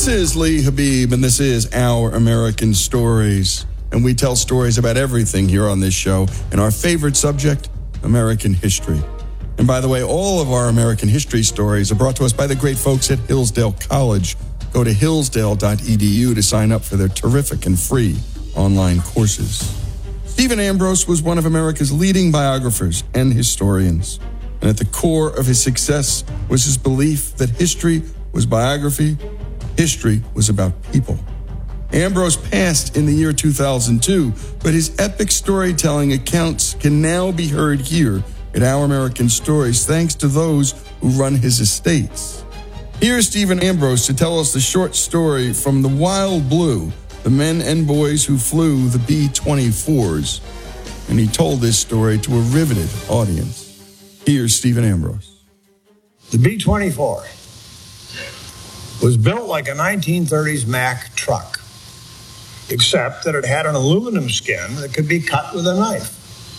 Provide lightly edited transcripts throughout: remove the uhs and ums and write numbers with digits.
This is Lee Habib, and this is Our American Stories. And we tell stories about everything here on this show, and our favorite subject, American history. And by the way, all of our American history stories are brought to us by the great folks at Hillsdale College. Go to hillsdale.edu to sign up for their terrific and free online courses. Stephen Ambrose was one of America's leading biographers and historians. And at the core of his success was his belief that history was biography, history was about people. Ambrose passed in the year 2002, but his epic storytelling accounts can now be heard here at Our American Stories, thanks to those who run his estates. Here's Stephen Ambrose to tell us the short story from the Wild Blue, the men and boys who flew the B-24s. And he told this story to a riveted audience. Here's Stephen Ambrose. The B-24 was built like a 1930s Mack truck, except that it had an aluminum skin that could be cut with a knife.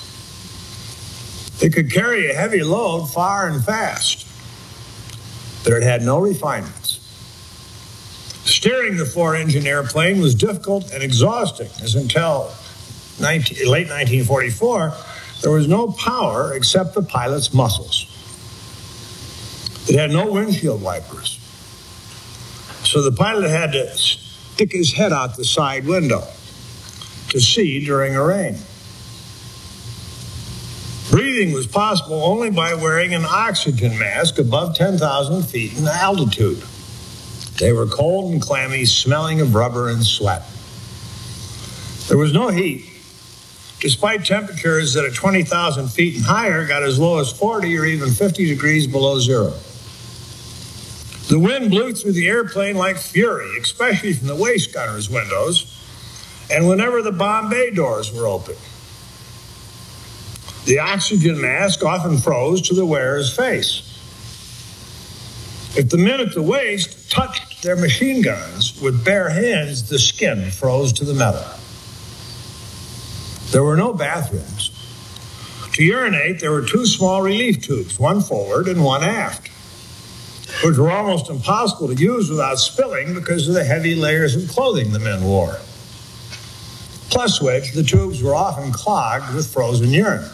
It could carry a heavy load far and fast, but it had no refinements. Steering the four-engine airplane was difficult and exhausting, as until late 1944, there was no power except the pilot's muscles. It had no windshield wipers, so the pilot had to stick his head out the side window to see during a rain. Breathing was possible only by wearing an oxygen mask above 10,000 feet in altitude. They were cold and clammy, smelling of rubber and sweat. There was no heat, despite temperatures that at 20,000 feet and higher got as low as 40 or even 50 degrees below zero. The wind blew through the airplane like fury, especially from the waist gunner's windows, and whenever the bomb bay doors were open. The oxygen mask often froze to the wearer's face. If the men at the waist touched their machine guns with bare hands, the skin froze to the metal. There were no bathrooms. To urinate, there were two small relief tubes, one forward and one aft, which were almost impossible to use without spilling because of the heavy layers of clothing the men wore. Plus which, the tubes were often clogged with frozen urine.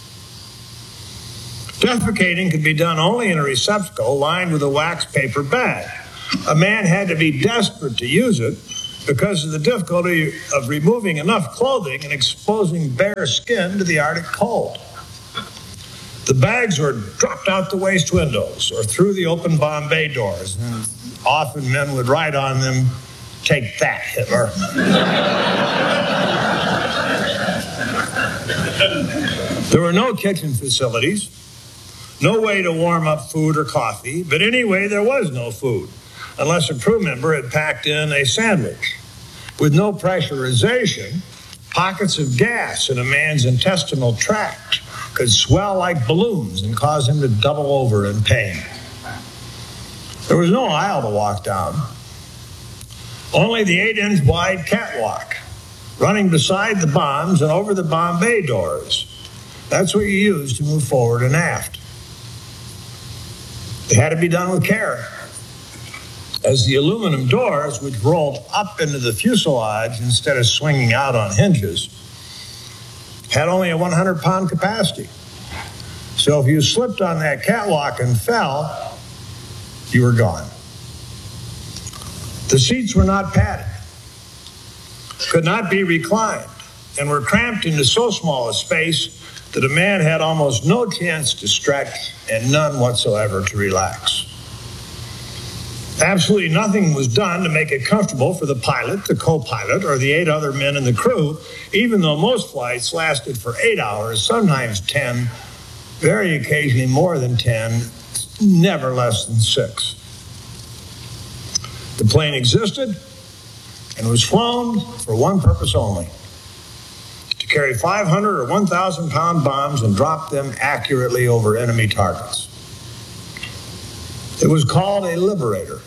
Defecating could be done only in a receptacle lined with a wax paper bag. A man had to be desperate to use it because of the difficulty of removing enough clothing and exposing bare skin to the Arctic cold. The bags were dropped out the waist windows or through the open bomb bay doors, and often men would write on them, "Take that, Hitler." There were no kitchen facilities, no way to warm up food or coffee, but anyway, there was no food unless a crew member had packed in a sandwich. With no pressurization, pockets of gas in a man's intestinal tract could swell like balloons and cause him to double over in pain. There was no aisle to walk down, only the 8-inch wide catwalk running beside the bombs and over the bomb bay doors. That's what you used to move forward and aft. It had to be done with care, as the aluminum doors, which rolled up into the fuselage instead of swinging out on hinges, had only a 100-pound capacity. So if you slipped on that catwalk and fell, you were gone. The seats were not padded, could not be reclined, and were cramped into so small a space that a man had almost no chance to stretch and none whatsoever to relax. Absolutely nothing was done to make it comfortable for the pilot, the co-pilot, or the 8 other men in the crew, even though most flights lasted for 8 hours, sometimes 10, very occasionally more than 10, never less than 6. The plane existed and was flown for one purpose only: to carry 500 or 1,000-pound bombs and drop them accurately over enemy targets. It was called a Liberator.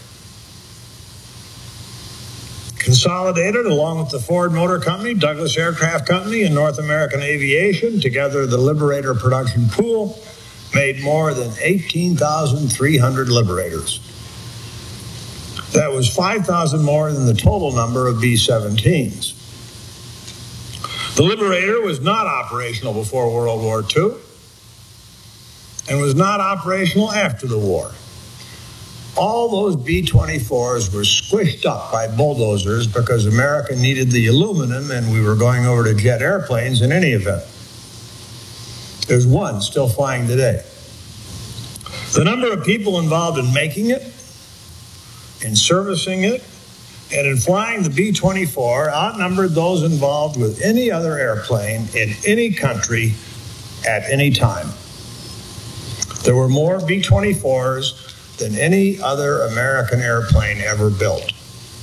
Consolidated, along with the Ford Motor Company, Douglas Aircraft Company, and North American Aviation, together the Liberator production pool made more than 18,300 Liberators. That was 5,000 more than the total number of B-17s. The Liberator was not operational before World War II and was not operational after the war. All those B-24s were squished up by bulldozers because America needed the aluminum and we were going over to jet airplanes in any event. There's one still flying today. The number of people involved in making it, in servicing it, and in flying the B-24 outnumbered those involved with any other airplane in any country at any time. There were more B-24s than any other American airplane ever built.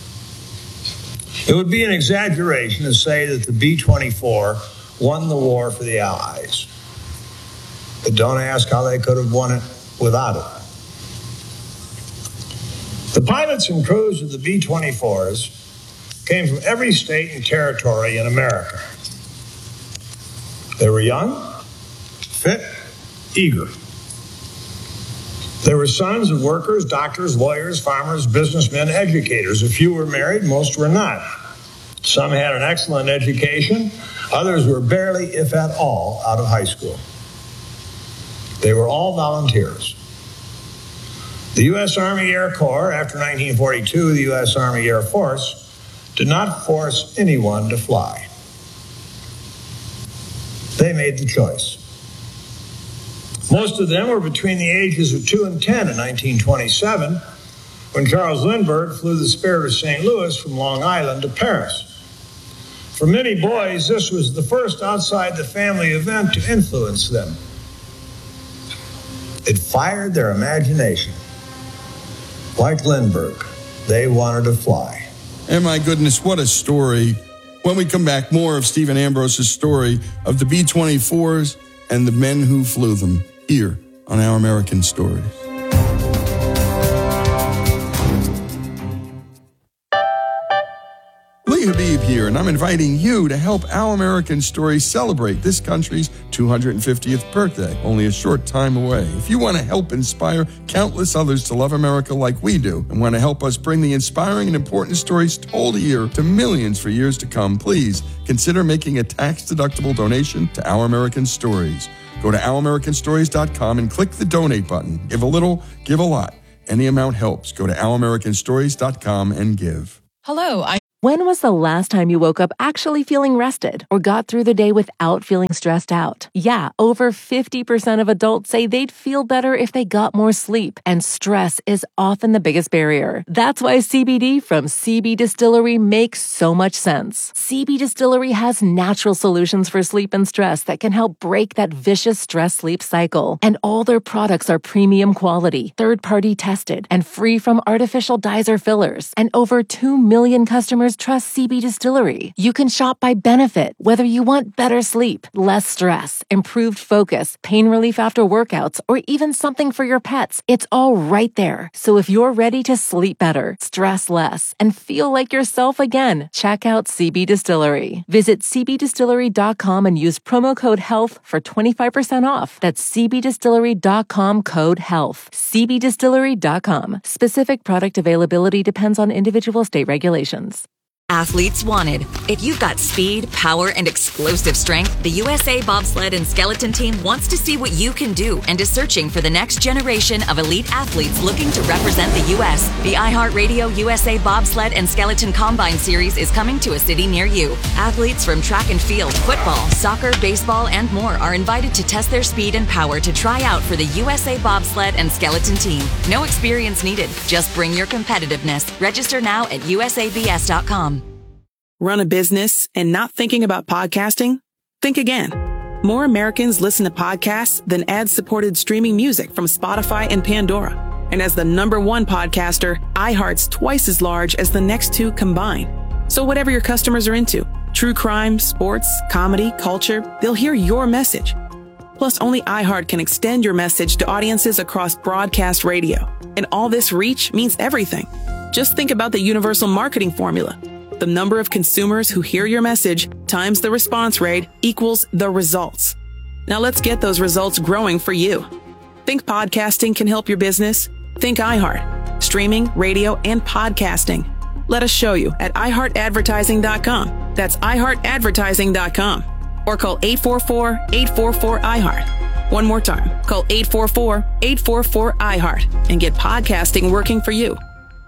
It would be an exaggeration to say that the B-24 won the war for the Allies. But don't ask how they could have won it without it. The pilots and crews of the B-24s came from every state and territory in America. They were young, fit, eager. They were sons of workers, doctors, lawyers, farmers, businessmen, educators. A few were married, most were not. Some had an excellent education. Others were barely, if at all, out of high school. They were all volunteers. The U.S. Army Air Corps, after 1942, the U.S. Army Air Force, did not force anyone to fly. They made the choice. Most of them were between the ages of 2 and 10 in 1927, when Charles Lindbergh flew the Spirit of St. Louis from Long Island to Paris. For many boys, this was the first outside-the-family event to influence them. It fired their imagination. Like Lindbergh, they wanted to fly. And my goodness, what a story. When we come back, more of Stephen Ambrose's story of the B-24s and the men who flew them here on Our American Stories. Lee Habib here, and I'm inviting you to help Our American Stories celebrate this country's 250th birthday, only a short time away. If you want to help inspire countless others to love America like we do, and want to help us bring the inspiring and important stories told here to millions for years to come, please consider making a tax-deductible donation to Our American Stories. Go to ouramericanstories.com and click the donate button. Give a little, give a lot. Any amount helps. Go to ouramericanstories.com and give. Hello, When was the last time you woke up actually feeling rested or got through the day without feeling stressed out? Yeah, over 50% of adults say they'd feel better if they got more sleep, and stress is often the biggest barrier. That's why CBD from CB Distillery makes so much sense. CB Distillery has natural solutions for sleep and stress that can help break that vicious stress-sleep cycle. And all their products are premium quality, third-party tested, and free from artificial dyes or fillers. And over 2 million customers trust CB Distillery. You can shop by benefit, whether you want better sleep, less stress, improved focus, pain relief after workouts, or even something for your pets. It's all right there. So if you're ready to sleep better, stress less, and feel like yourself again, check out CB Distillery. Visit cbdistillery.com and use promo code HEALTH for 25% off. That's cbdistillery.com code HEALTH. cbdistillery.com. Specific product availability depends on individual state regulations. Athletes wanted. If you've got speed, power, and explosive strength, the USA Bobsled and Skeleton Team wants to see what you can do and is searching for the next generation of elite athletes looking to represent the U.S. The iHeartRadio USA Bobsled and Skeleton Combine Series is coming to a city near you. Athletes from track and field, football, soccer, baseball, and more are invited to test their speed and power to try out for the USA Bobsled and Skeleton Team. No experience needed. Just bring your competitiveness. Register now at usabs.com. Run a business and not thinking about podcasting? Think again. More Americans listen to podcasts than ad-supported streaming music from Spotify and Pandora. And as the #1 podcaster, iHeart's twice as large as the next two combined. So whatever your customers are into, true crime, sports, comedy, culture, they'll hear your message. Plus, only iHeart can extend your message to audiences across broadcast radio. And all this reach means everything. Just think about the universal marketing formula. The number of consumers who hear your message times the response rate equals the results. Now let's get those results growing for you. Think podcasting can help your business? Think iHeart. streaming, radio, and podcasting. Let us show you at iHeartAdvertising.com. That's iHeartAdvertising.com. Or call 844-844-iHeart. One more time, call 844-844-iHeart and get podcasting working for you.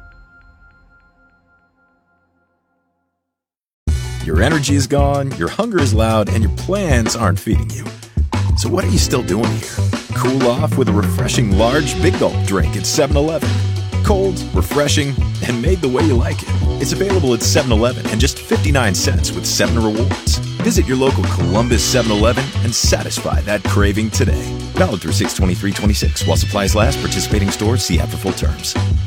Your energy is gone, your hunger is loud, and your plans aren't feeding you. So what are you still doing here? Cool off with a refreshing large Big Gulp drink at 7-Eleven. Cold, refreshing, and made the way you like it. It's available at 7-Eleven and just 59 cents with 7 rewards. Visit your local Columbus 7-Eleven and satisfy that craving today. Valid through 6/23/26. While supplies last, participating stores see app for full terms.